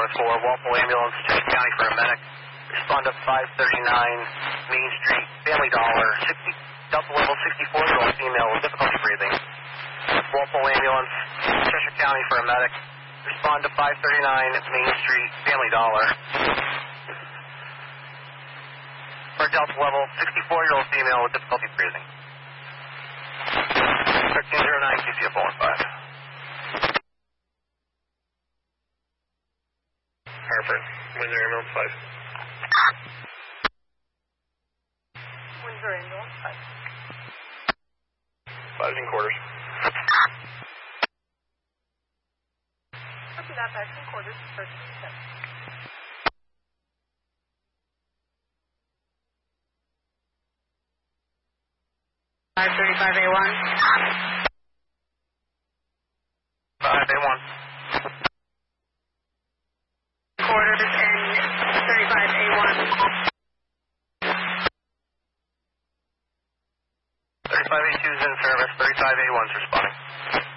4, Walpole Ambulance, Chester County for a medic. Respond to 539 Main Street, Family Dollar, Delta level 64-year-old female with difficulty breathing. Walpole Ambulance, Chester County for a medic. Respond to 539 Main Street, Family Dollar. For Delta level 64-year-old female with difficulty breathing. 1309 QCF 115. Harper, Windsor Ambulance 5. Windsor Ambulance 5. 5's in quarters. Copy that, back in quarters, 13-7. A1. 5A1. Quarters and 35A1. 35A2 is in service, 35A1 is responding.